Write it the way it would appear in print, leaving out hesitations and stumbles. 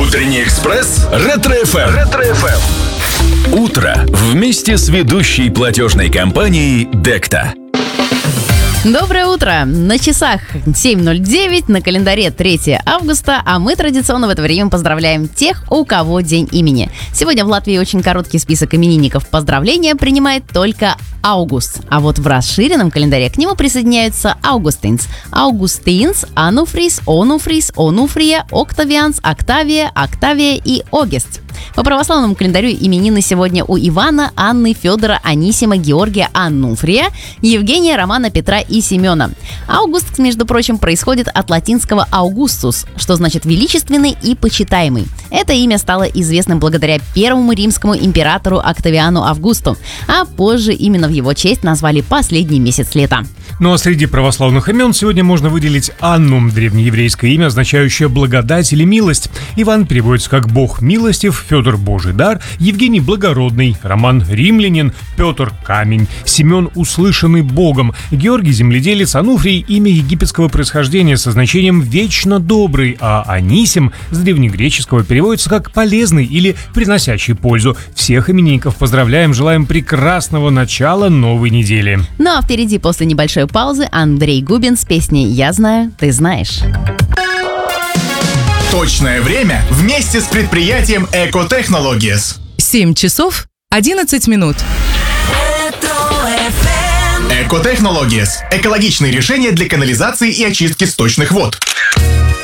Утренний экспресс Ретро-ФМ. Утро вместе с ведущей платежной компанией Декта. Доброе утро! На часах 7:09, на календаре 3 августа, а мы традиционно в это время поздравляем тех, у кого день имени. Сегодня в Латвии очень короткий список именинников. Поздравления принимает только Аугуст. А вот в расширенном календаре к нему присоединяются Аугустинс, Ануфрис, Онуфрис, Онуфрия, Октавианс, Октавия, Октавия и Огест. По православному календарю именины сегодня у Ивана, Анны, Федора, Анисима, Георгия, Аннуфрия, Евгения, Романа, Петра и Семена. Август, между прочим, происходит от латинского «Аугустус», что значит «величественный» и «почитаемый». Это имя стало известным благодаря первому римскому императору Октавиану Августу, а позже именно в его честь назвали последний месяц лета. Ну а среди православных имен сегодня можно выделить Анну, древнееврейское имя, означающее «благодать» или «милость». Иван переводится как «бог милостив», Федор – «божий дар», Евгений – «благородный», Роман – «римлянин», Петр – «камень», Семен – «услышанный Богом», Георгий – «земледелец», Ануфрий – имя египетского происхождения со значением «вечно добрый», а Анисим с древнегреческого переводится как «полезный» или «приносящий пользу». Всех именинников поздравляем, желаем прекрасного начала новой недели. Ну а впереди после небольшой паузы Андрей Губин с песней «Я знаю, ты знаешь». Точное время вместе с предприятием Экотехнологиес. 7 часов 11 минут. Экотехнологиес – экологичные решения для канализации и очистки сточных вод.